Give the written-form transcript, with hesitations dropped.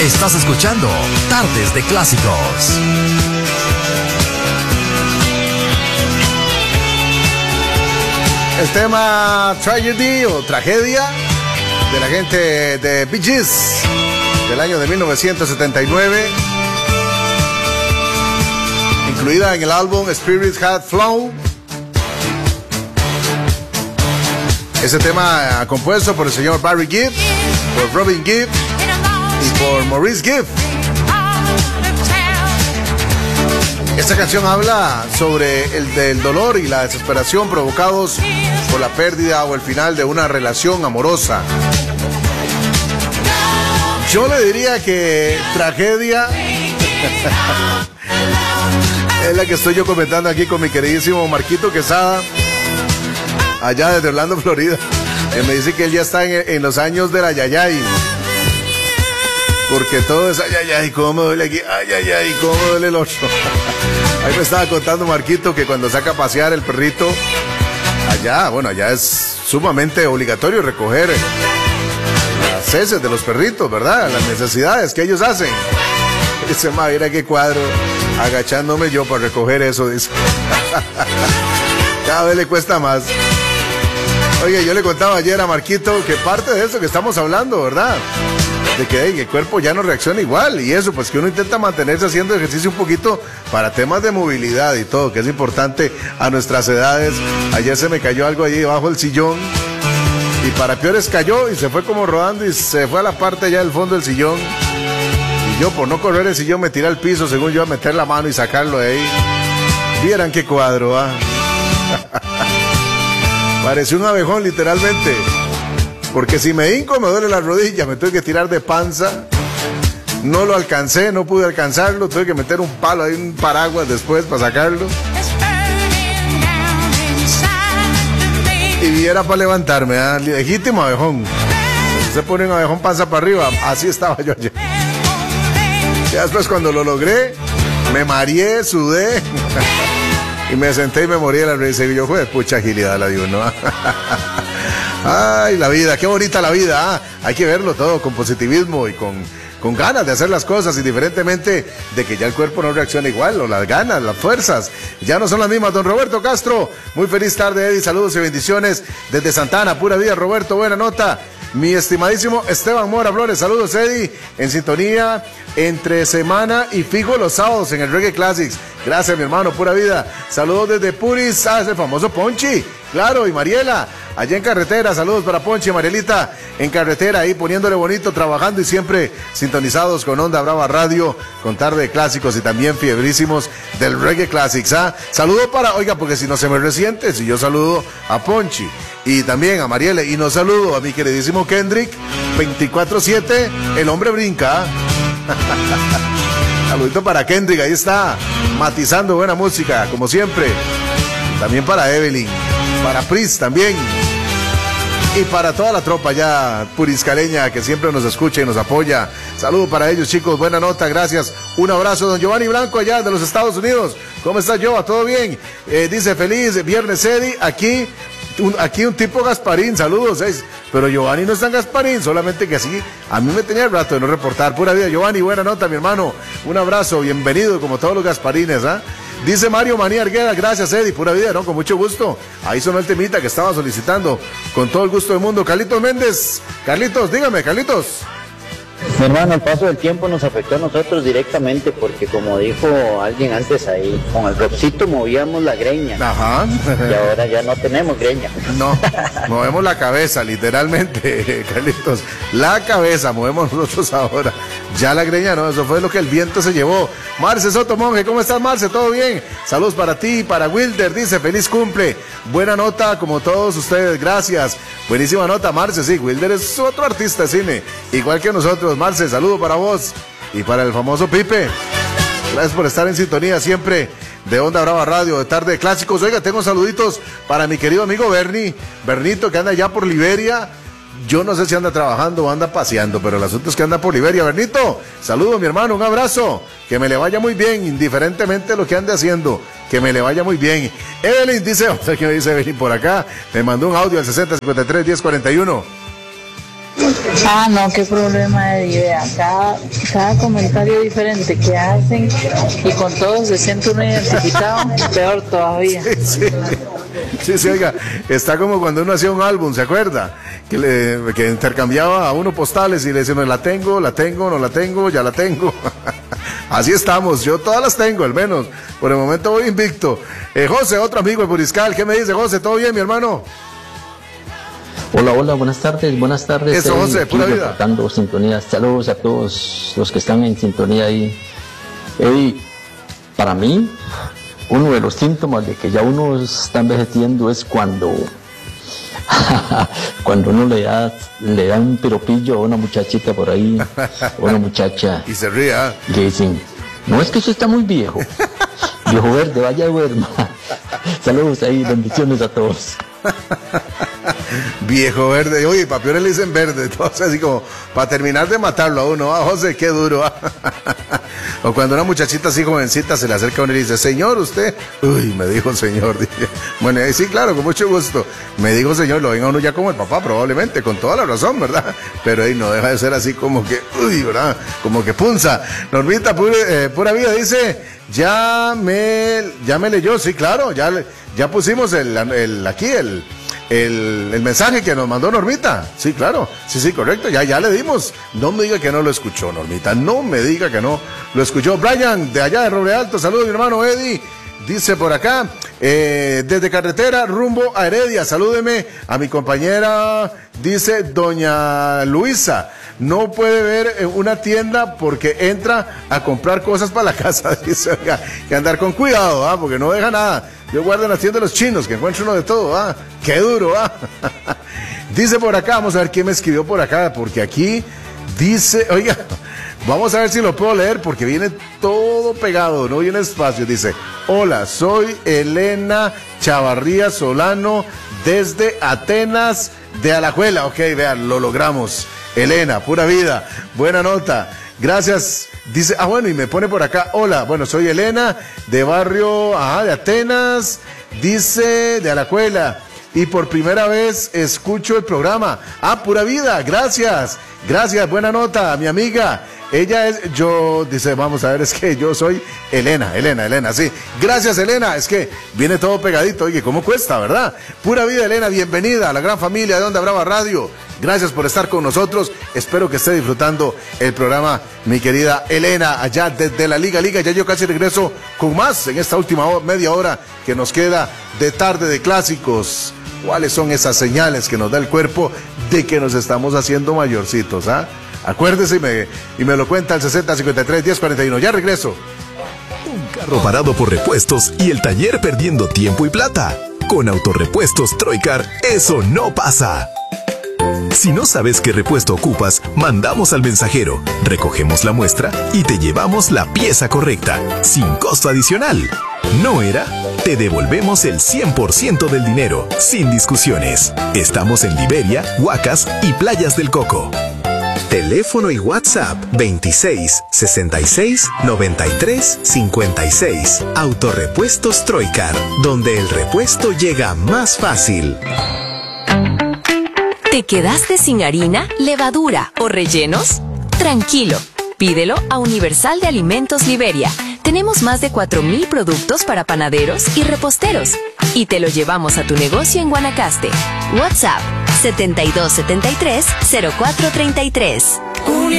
Estás escuchando Tardes de Clásicos. El tema Tragedy o Tragedia de la gente de Bee Gees del año de 1979, incluida en el álbum Spirit Had Flown. Ese tema compuesto por el señor Barry Gibb, por Robin Gibb y por Maurice Gibb. Esta canción habla sobre el dolor y la desesperación provocados por la pérdida o el final de una relación amorosa. Yo le diría que tragedia es la que estoy yo comentando aquí con mi queridísimo Marquito Quesada, allá desde Orlando, Florida, que me dice que él ya está en los años de la yayay. Porque todo es ay, ay, ay, cómo me duele aquí, ay, ay, ay, cómo me duele el otro. Ahí me estaba contando Marquito que cuando saca a pasear el perrito, allá es sumamente obligatorio recoger las heces de los perritos, ¿verdad? Las necesidades que ellos hacen. Dice, mira qué cuadro, agachándome yo para recoger eso, dice. Cada vez le cuesta más. Oye, yo le contaba ayer a Marquito que parte de eso que estamos hablando, ¿verdad? De que el cuerpo ya no reacciona igual y eso, pues que uno intenta mantenerse haciendo ejercicio un poquito para temas de movilidad y todo, que es importante a nuestras edades. Ayer se me cayó algo allí debajo del sillón y para peores cayó y se fue como rodando y se fue a la parte allá del fondo del sillón. Y yo por no correr el sillón me tiré al piso, según yo, a meter la mano y sacarlo de ahí. Vieran qué cuadro, ¿ah? Pareció un abejón literalmente. Porque si me hinco me duele la rodilla, me tuve que tirar de panza. No lo alcancé, no pude alcanzarlo, tuve que meter un palo ahí, un paraguas después para sacarlo. Y era para levantarme, ¿eh? Legítimo abejón. Se pone un abejón panza para arriba, así estaba yo ayer. Ya después cuando lo logré, me mareé, sudé. Y me senté y me morí de la risa. Y yo, joder, pucha agilidad la de uno. Ay, la vida, qué bonita la vida, ¿eh? Hay que verlo todo con positivismo y con ganas de hacer las cosas, indiferentemente de que ya el cuerpo no reacciona igual, o las ganas, las fuerzas, ya no son las mismas. Don Roberto Castro, muy feliz tarde, Eddie, saludos y bendiciones desde Santana, pura vida, Roberto, buena nota. Mi estimadísimo Esteban Mora Flores, saludos, Eddie, en sintonía entre semana y fijo los sábados en el Reggae Classics. Gracias, mi hermano, pura vida. Saludos desde Puris, ese famoso Ponchi, claro, y Mariela, allá en carretera. Saludos para Ponchi y Marielita en carretera, ahí poniéndole bonito, trabajando y siempre sintonizados con Onda Brava Radio, con Tarde de Clásicos y también fiebrísimos del Reggae Classics, ¿ah? Saludo para, oiga, porque si no se me resiente, si yo saludo a Ponchi y también a Mariela y no saludo a mi queridísimo Kendrick, 24/7, el hombre brinca, ¿ah? Saludito para Kendrick, ahí está, matizando buena música, como siempre. También para Evelyn, para Pris también. Y para toda la tropa ya puriscaleña que siempre nos escucha y nos apoya. Saludo para ellos, chicos, buena nota, gracias. Un abrazo, don Giovanni Blanco, allá de los Estados Unidos. ¿Cómo está, Giova? ¿Todo bien? Dice, feliz viernes, Eddie, aquí un tipo Gasparín, saludos, pero Giovanni no es tan Gasparín, solamente que así, a mí me tenía el rato de no reportar, pura vida. Giovanni, buena nota, mi hermano, un abrazo, bienvenido como todos los Gasparines, ¿ah? Dice Mario Manía Arguera, gracias, Eddie, pura vida, ¿no? Con mucho gusto, ahí sonó el temita que estaba solicitando, con todo el gusto del mundo. Carlitos Méndez, Carlitos, dígame, Carlitos. Mi hermano, el paso del tiempo nos afectó a nosotros directamente porque, como dijo alguien antes ahí, con el Robcito movíamos la greña. Ajá. Y ahora ya no tenemos greña. No, movemos la cabeza, literalmente, Carlitos. La cabeza movemos nosotros ahora. Ya la greña no, eso fue lo que el viento se llevó. Marce Soto Monje, ¿cómo estás, Marce? ¿Todo bien? Saludos para ti y para Wilder, dice, feliz cumple. Buena nota, como todos ustedes, gracias. Buenísima nota, Marce, sí, Wilder es otro artista de cine, igual que nosotros. Marce, saludo para vos y para el famoso Pipe. Gracias por estar en sintonía siempre de Onda Brava Radio, de Tarde de Clásicos. Oiga, tengo saluditos para mi querido amigo Bernito, que anda allá por Liberia. Yo no sé si anda trabajando o anda paseando, pero el asunto es que anda por Liberia. Bernito, saludo, mi hermano, un abrazo, que me le vaya muy bien, indiferentemente de lo que ande haciendo, que me le vaya muy bien. Evelyn dice, o sea, ¿qué me dice Evelyn por acá? Me mandó un audio al 6053-1041. Ah, no, qué problema de idea. Cada comentario diferente que hacen y con todos se siente uno identificado, peor todavía. Sí, oiga, está como cuando uno hacía un álbum, ¿se acuerda? Que intercambiaba a uno postales y le decía, no la tengo, no la tengo, ya la tengo. Así estamos, yo todas las tengo, al menos. Por el momento voy invicto. José, otro amigo de Puriscal, ¿qué me dice, José? ¿Todo bien, mi hermano? Hola, buenas tardes. Eso, José, pura vida. Dando sintonías, saludos a todos los que están en sintonía ahí. Para mí, uno de los síntomas de que ya uno está envejeciendo es cuando uno le da un piropillo a una muchachita por ahí, o una muchacha, y se ría. Y le dicen, no, es que usted está muy viejo. Viejo verde, vaya duerma. Saludos ahí, bendiciones a todos. Viejo verde, oye, para peor le dicen verde, entonces así como para terminar de matarlo a uno, José, qué duro. O cuando una muchachita así jovencita se le acerca a uno y dice, señor, usted, uy, me dijo señor, dije. Bueno, sí, claro, con mucho gusto, me dijo señor, lo ven a uno ya como el papá probablemente, con toda la razón, ¿verdad? Pero ahí no deja de ser así como que, uy, ¿verdad? Como que punza. Normita, pura vida, dice, ya me leyó, sí, claro, ya pusimos el mensaje que nos mandó Normita. Sí, claro, sí, correcto, ya le dimos. No me diga que no lo escuchó, Normita, no me diga que no lo escuchó. Brian, de allá de Roble Alto, saludos mi hermano Eddie. Dice por acá, desde carretera rumbo a Heredia, salúdeme a mi compañera, dice doña Luisa. No puede ver una tienda porque entra a comprar cosas para la casa. Dice, oiga, que andar con cuidado, porque no deja nada. Yo guardo en las tiendas de los chinos, que encuentro uno de todo, qué duro, Dice por acá, vamos a ver quién me escribió por acá, porque aquí dice, oiga, vamos a ver si lo puedo leer, porque viene todo pegado, no viene espacio. Dice, hola, soy Elena Chavarría Solano, desde Atenas de Alajuela. Ok, vean, lo logramos. Elena, pura vida, buena nota. Gracias. Dice, bueno, y me pone por acá, hola, bueno, soy Elena, de barrio, de Atenas, dice, de Alajuela, y por primera vez escucho el programa. Pura vida, gracias, buena nota, mi amiga. Ella es, dice, vamos a ver, es que yo soy Elena, sí. Gracias, Elena, es que viene todo pegadito, oye, ¿cómo cuesta, verdad? Pura vida, Elena, bienvenida a la gran familia de Onda Brava Radio. Gracias por estar con nosotros, espero que esté disfrutando el programa, mi querida Elena, allá desde la Liga. Ya yo casi regreso con más en esta última media hora que nos queda de tarde de clásicos. ¿Cuáles son esas señales que nos da el cuerpo de que nos estamos haciendo mayorcitos, Acuérdese y me lo cuenta al 6053-1041. Ya regreso. Un carro parado por repuestos y el taller perdiendo tiempo y plata. Con Autorepuestos Troicar, eso no pasa. Si no sabes qué repuesto ocupas, mandamos al mensajero, recogemos la muestra y te llevamos la pieza correcta, sin costo adicional. ¿No era? Te devolvemos el 100% del dinero, sin discusiones. Estamos en Liberia, Huacas y Playas del Coco. Teléfono y WhatsApp 26 66 93 56. Autorepuestos Troicar, donde el repuesto llega más fácil. ¿Te quedaste sin harina, levadura o rellenos? Tranquilo, pídelo a Universal de Alimentos Liberia. Tenemos más de 4,000 productos para panaderos y reposteros. Y te lo llevamos a tu negocio en Guanacaste. WhatsApp 7273-0433.